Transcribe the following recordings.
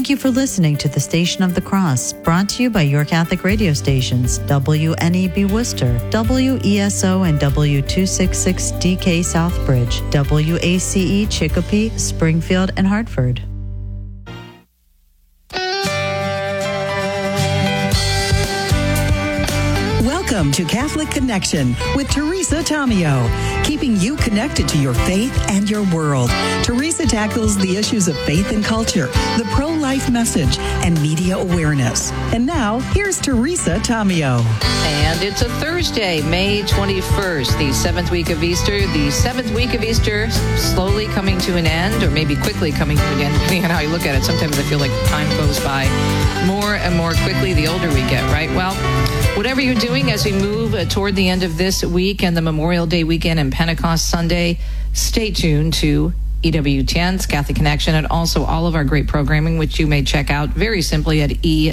Thank you for listening to the Station of the Cross, brought to you by your Catholic radio stations, WNEB Worcester, WESO and W266DK Southbridge, WACE Chicopee, Springfield, and Hartford. Welcome to Catholic Connection with Teresa Tomeo, keeping you connected to your faith and your world. Teresa tackles the issues of faith and culture, the pro-life message, and media awareness. And now, here's Teresa Tomeo. And it's a Thursday, May 21st, the 7th week of Easter. The 7th week of Easter slowly coming to an end, or maybe quickly coming to an end, depending on how you look at it. Sometimes I feel like time goes by more and more quickly the older we get, right? Well, whatever you're doing as we move toward the end of this week and the Memorial Day weekend and Pentecost Sunday, stay tuned to EWTN's Catholic Connection and also all of our great programming, which you may check out very simply at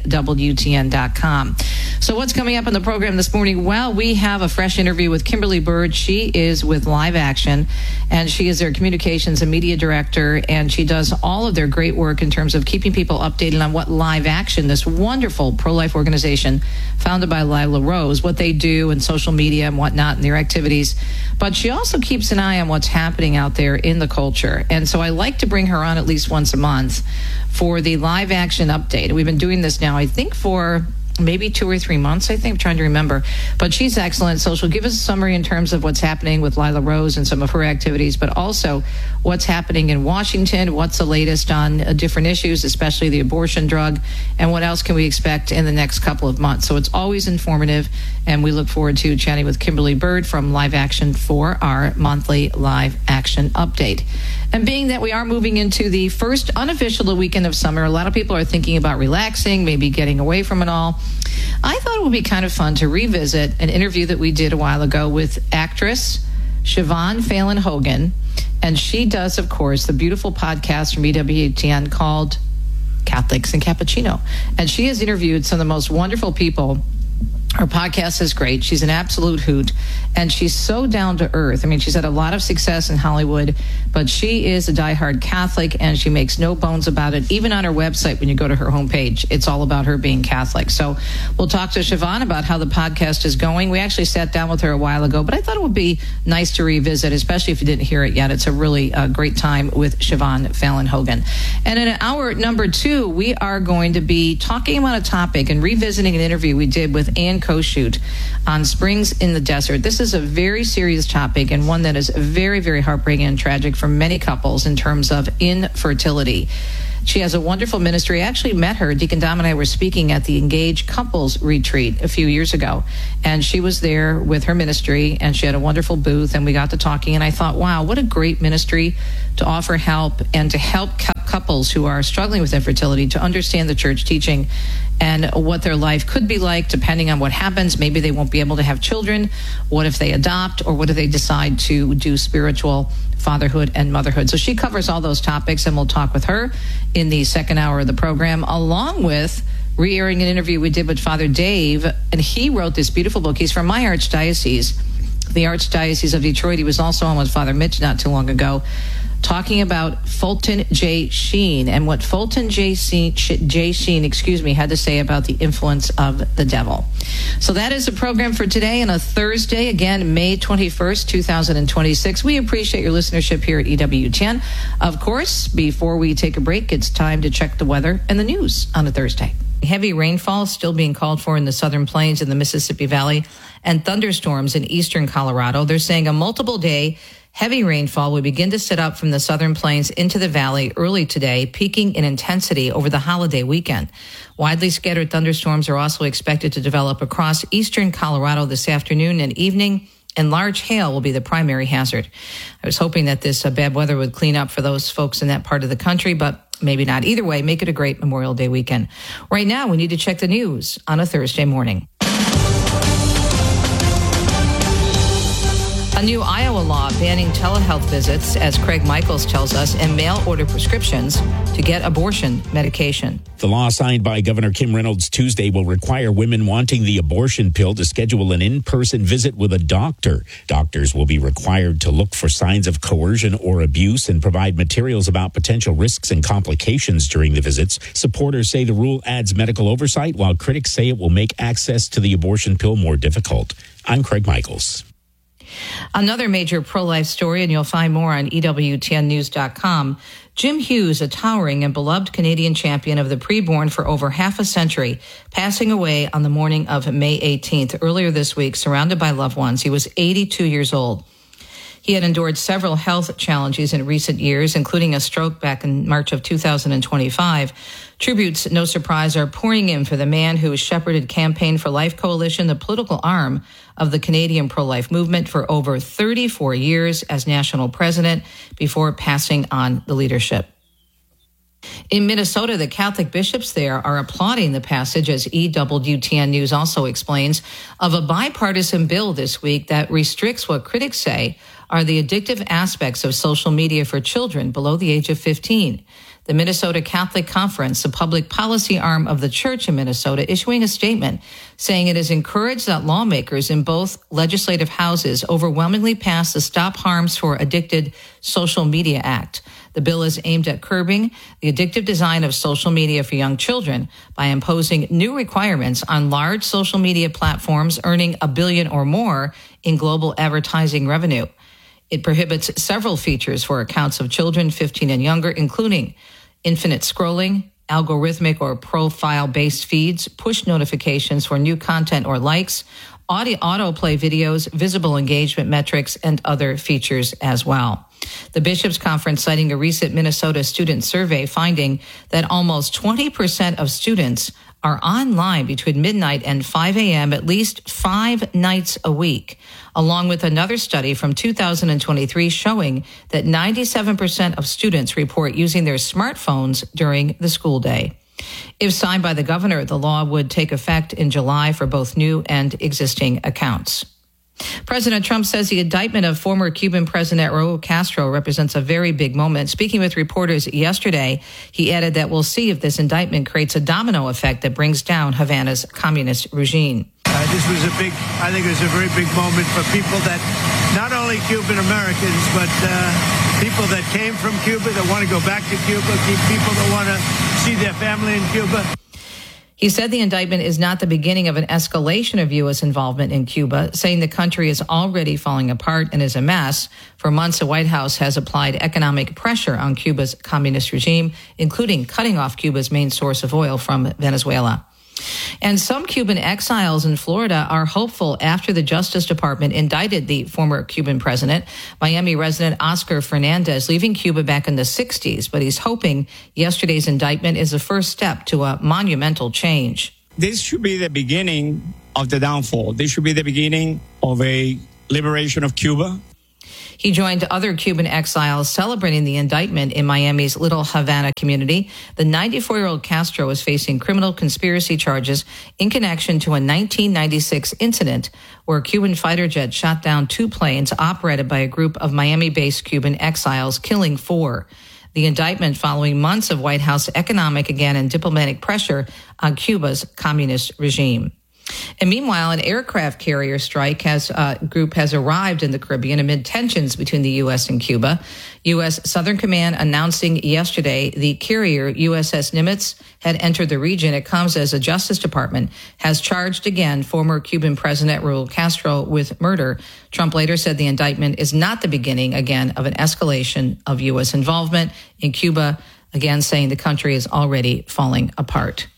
EWTN.com. So what's coming up in the program this morning? Well, we have a fresh interview with Kimberly Bird. She is with Live Action, and she is their communications and media director, and she does all of their great work in terms of keeping people updated on what Live Action, this wonderful pro-life organization founded by Lila Rose, what they do in social media and whatnot and their activities. But she also keeps an eye on what's happening out there in the culture. And so I like to bring her on at least once a month for the Live Action update. We've been doing this now, I think, for maybe 2 or 3 months, I think. I'm trying to remember. But she's excellent. So she'll give us a summary in terms of what's happening with Lila Rose and some of her activities, but also what's happening in Washington, what's the latest on different issues, especially the abortion drug, and what else can we expect in the next couple of months. So it's always informative, and we look forward to chatting with Kimberly Bird from Live Action for our monthly Live Action update. And being that we are moving into the first unofficial weekend of summer, a lot of people are thinking about relaxing, maybe getting away from it all. I thought it would be kind of fun to revisit an interview that we did a while ago with actress Siobhan Fallon Hogan. And she does, of course, the beautiful podcast from EWTN called Catholics and Cappuccino. And she has interviewed some of the most wonderful people. Her podcast is great. She's an absolute hoot, and she's so down to earth. I mean, she's had a lot of success in Hollywood, but she is a diehard Catholic, and she makes no bones about it. Even on her website, when you go to her homepage, it's all about her being Catholic. So we'll talk to Siobhan about how the podcast is going. We actually sat down with her a while ago, but I thought it would be nice to revisit, especially if you didn't hear it yet. It's a really great time with Siobhan Fallon Hogan. And in hour number 2, we are going to be talking about a topic and revisiting an interview we did with Ann Koshoot on Springs in the Desert. This is a very serious topic and one that is very, very heartbreaking and tragic for many couples in terms of infertility. She has a wonderful ministry. I actually met her. Deacon Dom and I were speaking at the Engaged Couples Retreat a few years ago, and she was there with her ministry, and she had a wonderful booth, and we got to talking, and I thought, wow, what a great ministry to offer help and to help couples who are struggling with infertility to understand the church teaching and what their life could be like depending on what happens. Maybe they won't be able to have children. What if they adopt, or what if they decide to do spiritual fatherhood and motherhood? So she covers all those topics, and we'll talk with her in the second hour of the program, along with re-airing an interview we did with Father Dave, and he wrote this beautiful book. He's from my archdiocese, the Archdiocese of Detroit. He was also on with Father Mitch not too long ago, talking about Fulton J. Sheen and what Fulton J. Sheen had to say about the influence of the devil. So that is the program for today on a Thursday, again, May 21st, 2026. We appreciate your listenership here at EWTN. Of course, before we take a break, it's time to check the weather and the news on a Thursday. Heavy rainfall still being called for in the southern plains and the Mississippi Valley, and thunderstorms in eastern Colorado. They're saying a multiple-day heavy rainfall will begin to set up from the southern plains into the valley early today, peaking in intensity over the holiday weekend. Widely scattered thunderstorms are also expected to develop across eastern Colorado this afternoon and evening, and large hail will be the primary hazard. I was hoping that this bad weather would clean up for those folks in that part of the country, but maybe not. Either way, make it a great Memorial Day weekend. Right now, we need to check the news on a Thursday morning. A new Iowa law banning telehealth visits, as Craig Michaels tells us, and mail-order prescriptions to get abortion medication. The law signed by Governor Kim Reynolds Tuesday will require women wanting the abortion pill to schedule an in-person visit with a doctor. Doctors will be required to look for signs of coercion or abuse and provide materials about potential risks and complications during the visits. Supporters say the rule adds medical oversight, while critics say it will make access to the abortion pill more difficult. I'm Craig Michaels. Another major pro-life story, and you'll find more on EWTNnews.com. Jim Hughes, a towering and beloved Canadian champion of the preborn for over half a century, passing away on the morning of May 18th, earlier this week, surrounded by loved ones. He was 82 years old. He had endured several health challenges in recent years, including a stroke back in March of 2025. Tributes, no surprise, are pouring in for the man who shepherded Campaign for Life Coalition, the political arm of the Canadian pro-life movement, for over 34 years as national president before passing on the leadership. In Minnesota, the Catholic bishops there are applauding the passage, as EWTN News also explains, of a bipartisan bill this week that restricts what critics say are the addictive aspects of social media for children below the age of 15. The Minnesota Catholic Conference, the public policy arm of the church in Minnesota, issuing a statement saying it has encouraged that lawmakers in both legislative houses overwhelmingly pass the Stop Harms for Addicted Social Media Act. The bill is aimed at curbing the addictive design of social media for young children by imposing new requirements on large social media platforms earning $1 billion or more in global advertising revenue. It prohibits several features for accounts of children 15 and younger, including infinite scrolling, algorithmic or profile-based feeds, push notifications for new content or likes, autoplay videos, visible engagement metrics, and other features as well. The Bishops' Conference citing a recent Minnesota student survey finding that almost 20% of students are online between midnight and 5 a.m. at least 5 nights a week, along with another study from 2023 showing that 97% of students report using their smartphones during the school day. If signed by the governor, the law would take effect in July for both new and existing accounts. President Trump says the indictment of former Cuban President Raul Castro represents a very big moment. Speaking with reporters yesterday, he added that we'll see if this indictment creates a domino effect that brings down Havana's communist regime. This was I think it was a very big moment for people that, not only Cuban Americans, but people that came from Cuba, that want to go back to Cuba, people that want to see their family in Cuba. He said the indictment is not the beginning of an escalation of U.S. involvement in Cuba, saying the country is already falling apart and is a mess. For months, the White House has applied economic pressure on Cuba's communist regime, including cutting off Cuba's main source of oil from Venezuela. And some Cuban exiles in Florida are hopeful after the Justice Department indicted the former Cuban president, Miami resident Oscar Fernandez, leaving Cuba back in the 60s. But he's hoping yesterday's indictment is the first step to a monumental change. This should be the beginning of the downfall. This should be the beginning of a liberation of Cuba. He joined other Cuban exiles celebrating the indictment in Miami's Little Havana community. The 94-year-old Castro is facing criminal conspiracy charges in connection to a 1996 incident where Cuban fighter jets shot down 2 planes operated by a group of Miami-based Cuban exiles, killing 4. The indictment following months of White House economic, and diplomatic pressure on Cuba's communist regime. And meanwhile, an aircraft carrier strike group has arrived in the Caribbean amid tensions between the U.S. and Cuba. U.S. Southern Command announcing yesterday the carrier USS Nimitz had entered the region. It comes as the Justice Department has charged again former Cuban President Raul Castro with murder. Trump later said the indictment is not the beginning, again, of an escalation of U.S. involvement in Cuba, again saying the country is already falling apart.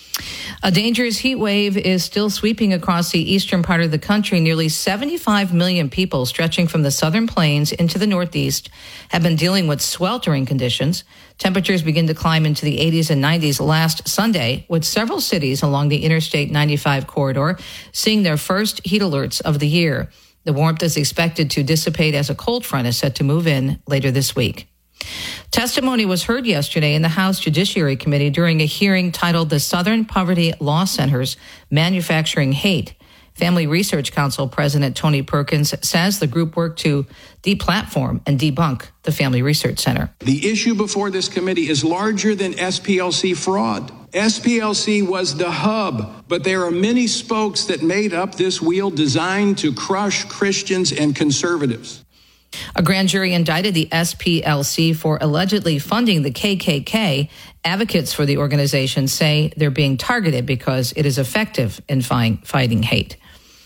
A dangerous heat wave is still sweeping across the eastern part of the country. Nearly 75 million people stretching from the southern plains into the northeast have been dealing with sweltering conditions. Temperatures begin to climb into the 80s and 90s last Sunday, with several cities along the Interstate 95 corridor seeing their first heat alerts of the year. The warmth is expected to dissipate as a cold front is set to move in later this week. Testimony was heard yesterday in the House Judiciary Committee during a hearing titled The Southern Poverty Law Center's Manufacturing Hate. Family Research Council President Tony Perkins says the group worked to deplatform and debunk the Family Research Center. The issue before this committee is larger than SPLC fraud. SPLC was the hub, but there are many spokes that made up this wheel designed to crush Christians and conservatives. A grand jury indicted the SPLC for allegedly funding the KKK. Advocates for the organization say they're being targeted because it is effective in fighting hate.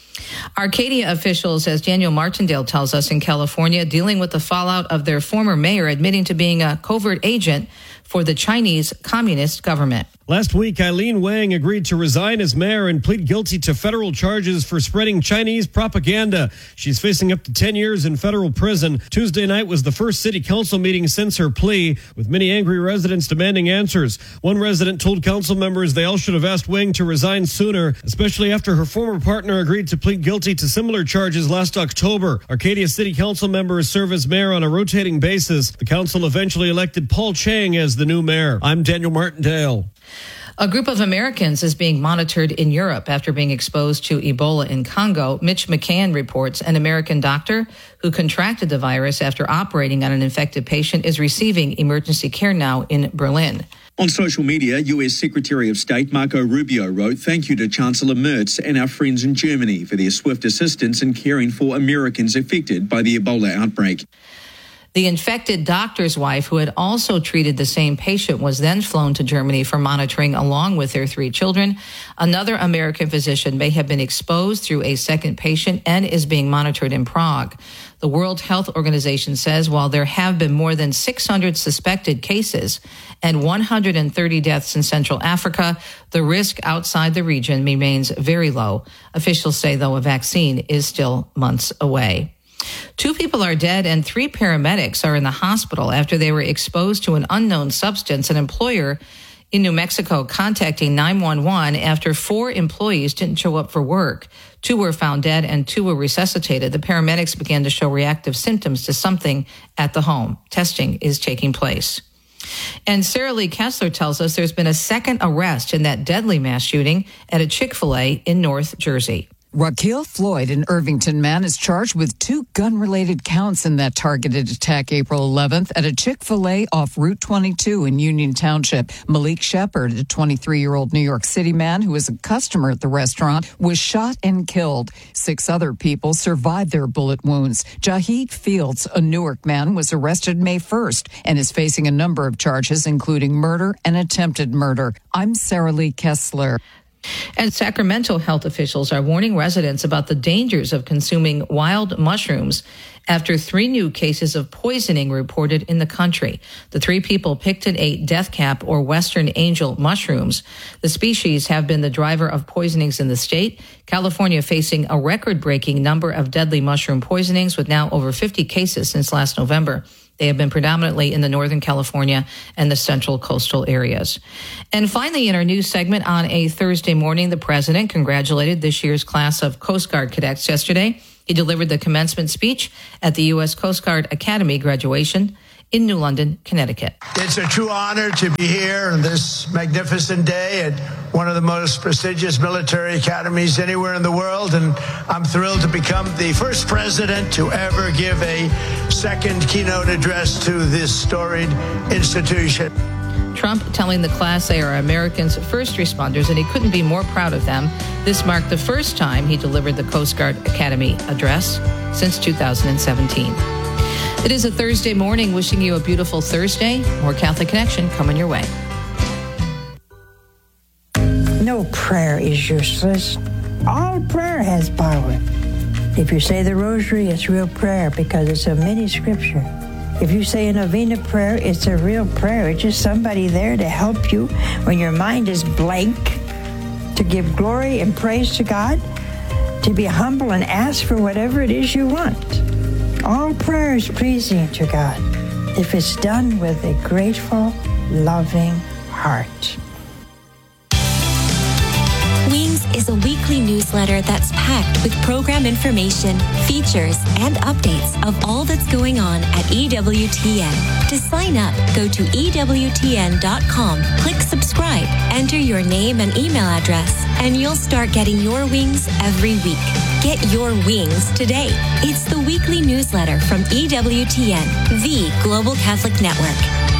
Arcadia officials, as Daniel Martindale tells us in California, dealing with the fallout of their former mayor admitting to being a covert agent for the Chinese Communist government. Last week, Eileen Wang agreed to resign as mayor and plead guilty to federal charges for spreading Chinese propaganda. She's facing up to 10 years in federal prison. Tuesday night was the first city council meeting since her plea, with many angry residents demanding answers. One resident told council members they all should have asked Wang to resign sooner, especially after her former partner agreed to plead guilty to similar charges last October. Arcadia city council members serve as mayor on a rotating basis. The council eventually elected Paul Chang as the new mayor. I'm Daniel Martindale. A group of Americans is being monitored in Europe after being exposed to Ebola in Congo. Mitch McCann reports an American doctor who contracted the virus after operating on an infected patient is receiving emergency care now in Berlin. On social media, U.S. Secretary of State Marco Rubio wrote, "Thank you to Chancellor Merz and our friends in Germany for their swift assistance in caring for Americans affected by the Ebola outbreak." The infected doctor's wife, who had also treated the same patient, was then flown to Germany for monitoring along with their 3 children. Another American physician may have been exposed through a second patient and is being monitored in Prague. The World Health Organization says while there have been more than 600 suspected cases and 130 deaths in Central Africa, the risk outside the region remains very low. Officials say, though, a vaccine is still months away. 2 people are dead and 3 paramedics are in the hospital after they were exposed to an unknown substance. An employer in New Mexico contacting 911 after 4 employees didn't show up for work. 2 were found dead and 2 were resuscitated. The paramedics began to show reactive symptoms to something at the home. Testing is taking place. And Sarah Lee Kessler tells us there's been a second arrest in that deadly mass shooting at a Chick-fil-A in North Jersey. Raquel Floyd, an Irvington man, is charged with 2 gun-related counts in that targeted attack April 11th at a Chick-fil-A off Route 22 in Union Township. Malik Shepard, a 23-year-old New York City man who was a customer at the restaurant, was shot and killed. 6 other people survived their bullet wounds. Jahid Fields, a Newark man, was arrested May 1st and is facing a number of charges, including murder and attempted murder. I'm Sarah Lee Kessler. And Sacramento health officials are warning residents about the dangers of consuming wild mushrooms after 3 new cases of poisoning reported in the country. The 3 people picked and ate death cap or Western angel mushrooms. The species have been the driver of poisonings in the state. California facing a record-breaking number of deadly mushroom poisonings with now over 50 cases since last November. They have been predominantly in the Northern California and the central coastal areas. And finally, in our news segment on a Thursday morning, the president congratulated this year's class of Coast Guard cadets yesterday. He delivered the commencement speech at the U.S. Coast Guard Academy graduation in New London, Connecticut. It's a true honor to be here on this magnificent day at one of the most prestigious military academies anywhere in the world, and I'm thrilled to become the first president to ever give a second keynote address to this storied institution. Trump telling the class they are Americans' first responders, and he couldn't be more proud of them. This marked the first time he delivered the Coast Guard Academy address since 2017. It is a Thursday morning, wishing you a beautiful Thursday. More Catholic Connection coming your way. No prayer is useless. All prayer has power. If you say the rosary, it's real prayer because it's a mini scripture. If you say a novena prayer, it's a real prayer. It's just somebody there to help you when your mind is blank, to give glory and praise to God, to be humble and ask for whatever it is you want. All prayer is pleasing to God if it's done with a grateful, loving heart. Wings is a weekly newsletter that's packed with program information, features, and updates of all that's going on at EWTN. To sign up, go to EWTN.com, click subscribe, enter your name and email address, and you'll start getting your wings every week. Get your wings today. It's the weekly newsletter from EWTN, the Global Catholic Network.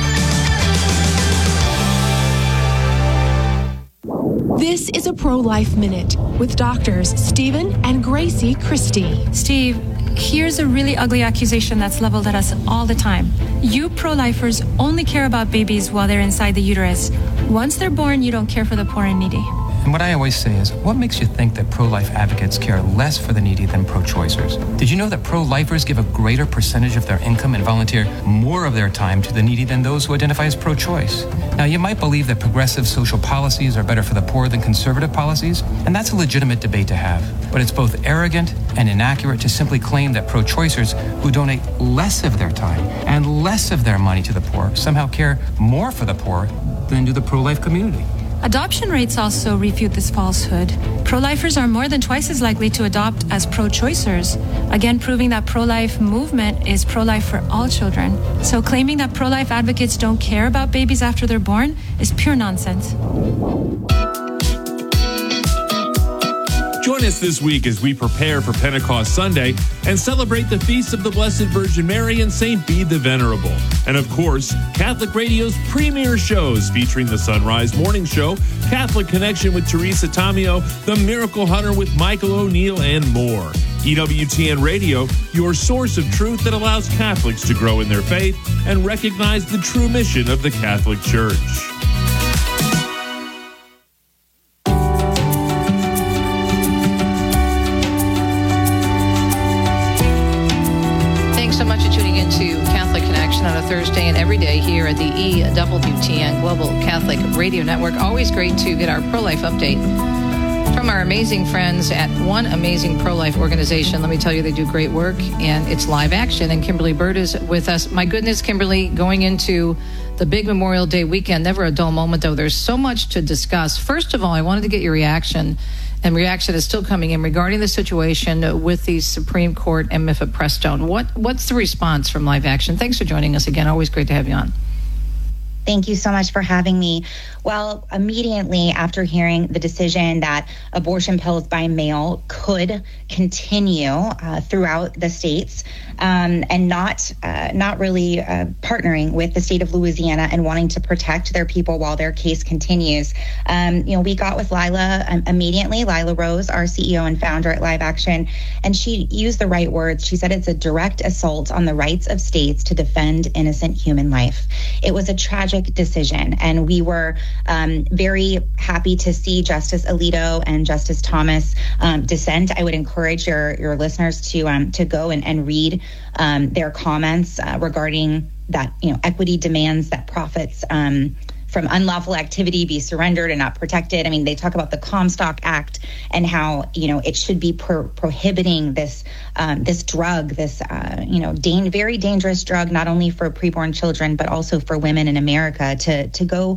This is a Pro-Life Minute with doctors Stephen and Gracie Christie. Steve, here's a really ugly accusation that's leveled at us all the time. You pro-lifers only care about babies while they're inside the uterus. Once they're born, you don't care for the poor and needy. And what I always say is, what makes you think that pro-life advocates care less for the needy than pro-choicers? Did you know that pro-lifers give a greater percentage of their income and volunteer more of their time to the needy than those who identify as pro-choice? Now, you might believe that progressive social policies are better for the poor than conservative policies, and that's a legitimate debate to have. But it's both arrogant and inaccurate to simply claim that pro-choicers who donate less of their time and less of their money to the poor somehow care more for the poor than do the pro-life community. Adoption rates also refute this falsehood. Pro-lifers are more than twice as likely to adopt as pro-choicers, again proving that pro-life movement is pro-life for all children. So claiming that pro-life advocates don't care about babies after they're born is pure nonsense. Join us this week as we prepare for Pentecost Sunday and celebrate the feasts of the Blessed Virgin Mary and St. Bede the Venerable. And of course, Catholic Radio's premier shows featuring the Sunrise Morning Show, Catholic Connection with Teresa Tomeo, The Miracle Hunter with Michael O'Neill, and more. EWTN Radio, your source of truth that allows Catholics to grow in their faith and recognize the true mission of the Catholic Church. On a Thursday and every day here at the EWTN Global Catholic Radio Network. Always great to get our pro-life update from our amazing friends at One Amazing Pro-Life Organization. Let me tell you, they do great work, and it's live action. And Kimberly Bird is with us. My goodness, Kimberly, going into the big Memorial Day weekend, never a dull moment, though. There's so much to discuss. First of all, I wanted to get your reaction, and reaction is still coming in regarding the situation with the Supreme Court and MIFA Prestone. What's the response from Live Action? Thanks for joining us again. Always great to have you on. Thank you so much for having me. Well, immediately after hearing the decision that abortion pills by mail could continue throughout the states and not really partnering with the state of Louisiana and wanting to protect their people while their case continues, we got with Lila immediately. Lila Rose, our CEO and founder at Live Action, and she used the right words. She said it's a direct assault on the rights of states to defend innocent human life. It was a tragic decision, and we were very happy to see Justice Alito and Justice Thomas dissent. I would encourage your listeners to go and read their comments regarding that. Equity demands that profits from unlawful activity be surrendered and not protected. I mean, they talk about the Comstock Act and how it should be prohibiting this drug, this very dangerous drug, not only for preborn children but also for women in America to go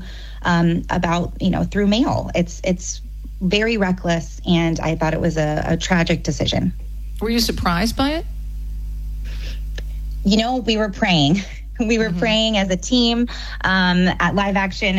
about through mail. It's very reckless, and I thought it was a tragic decision. Were you surprised by it? We were praying. We were praying as a team at Live Action.